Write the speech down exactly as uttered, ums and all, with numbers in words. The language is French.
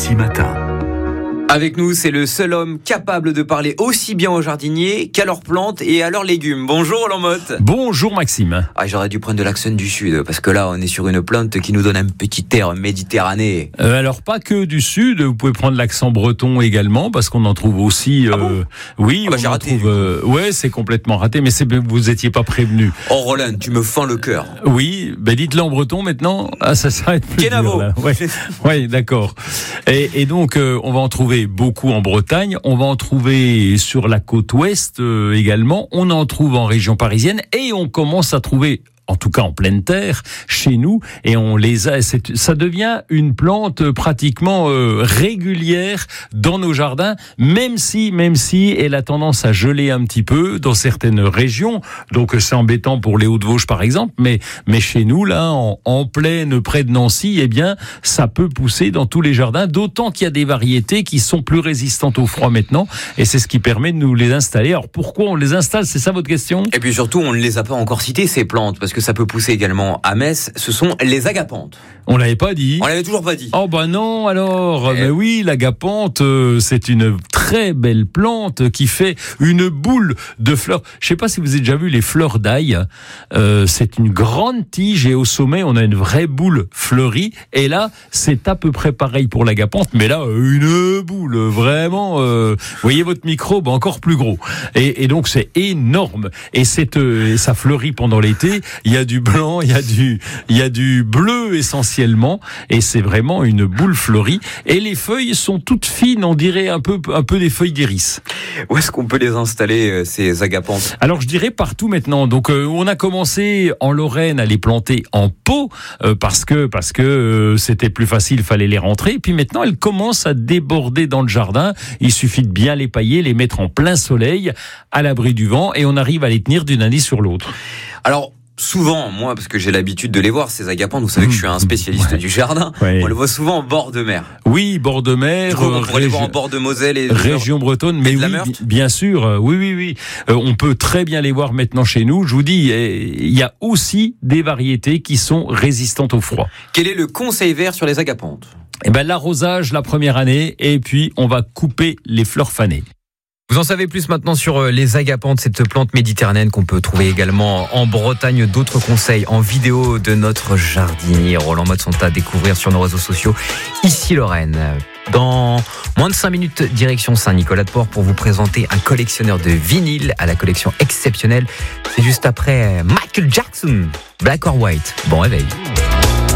Maxi Matin. Avec nous, c'est le seul homme capable de parler aussi bien aux jardiniers qu'à leurs plantes et à leurs légumes. Bonjour Roland Motte. Bonjour Maxime. Ah, j'aurais dû prendre de l'accent du sud, parce que là, on est sur une plante qui nous donne un petit air méditerranéen. Euh, alors, pas que du sud, vous pouvez prendre l'accent breton également, parce qu'on en trouve aussi... Euh, ah bon oui, ah bah, on j'ai en raté. trouve... Euh, ouais, c'est complètement raté, mais c'est, vous étiez pas prévenu. Oh Roland, tu me fends le cœur. Oui, ben dites-le en breton maintenant. Ah, ça, ça va être plus Kenavo. dur, là. Ouais, ouais, d'accord. Et, et donc, euh, on va en trouver beaucoup en Bretagne. On va en trouver sur la côte ouest euh, également. On en trouve en région parisienne et on commence à trouver, en tout cas en pleine terre, chez nous, et on les a. C'est, ça devient une plante pratiquement euh, régulière dans nos jardins, même si, même si elle a tendance à geler un petit peu dans certaines régions. Donc c'est embêtant pour les Hauts-de-Vosges par exemple, mais mais chez nous là, en, en plaine près de Nancy, eh bien ça peut pousser dans tous les jardins. D'autant qu'il y a des variétés qui sont plus résistantes au froid maintenant, et c'est ce qui permet de nous les installer. Alors pourquoi on les installe ? C'est ça votre question ? Et puis surtout, on ne les a pas encore citées ces plantes, parce que que ça peut pousser également à Metz, ce sont les agapanthes. On l'avait pas dit. On l'avait toujours pas dit. Oh bah non alors. Et... Mais oui, l'agapanthe, euh, c'est une très belle plante qui fait une boule de fleurs. Je sais pas si vous avez déjà vu les fleurs d'ail. Euh, c'est une grande tige et au sommet on a une vraie boule fleurie. Et là, c'est à peu près pareil pour l'agapanthe, mais là une boule vraiment. Euh, vous voyez votre microbe encore plus gros. Et, et donc c'est énorme. Et c'est euh, ça fleurit pendant l'été. Il y a du blanc, il y a du, il y a du bleu essentiellement, et c'est vraiment une boule fleurie. Et les feuilles sont toutes fines, on dirait un peu, un peu des feuilles d'iris. Où est-ce qu'on peut les installer, ces agapanthes ? Alors je dirais partout maintenant. Donc euh, on a commencé en Lorraine à les planter en pot euh, parce que parce que euh, c'était plus facile, fallait les rentrer. Et puis maintenant elles commencent à déborder dans le jardin. Il suffit de bien les pailler, les mettre en plein soleil, à l'abri du vent, et on arrive à les tenir d'une année sur l'autre. Alors souvent, moi, parce que j'ai l'habitude de les voir, ces agapanthes, vous savez que je suis un spécialiste ouais. du jardin, ouais. on les voit souvent en bord de mer. Oui, bord de mer. Du coup, on pourrait régi- les voir en bord de Moselle et région bretonne, mais et de la oui, Meurthe. bien sûr, oui, oui, oui. Euh, on peut très bien les voir maintenant chez nous. Je vous dis, il y a aussi des variétés qui sont résistantes au froid. Quel est le conseil vert sur les agapanthes ? Eh ben, l'arrosage la première année, et puis on va couper les fleurs fanées. Vous en savez plus maintenant sur les agapanthes, cette plante méditerranéenne qu'on peut trouver également en Bretagne. D'autres conseils en vidéo de notre jardinier Roland Motte sont à découvrir sur nos réseaux sociaux. Ici Lorraine. Dans moins de cinq minutes, direction Saint-Nicolas-de-Port pour vous présenter un collectionneur de vinyles à la collection exceptionnelle. C'est juste après Michael Jackson, Black or White. Bon réveil.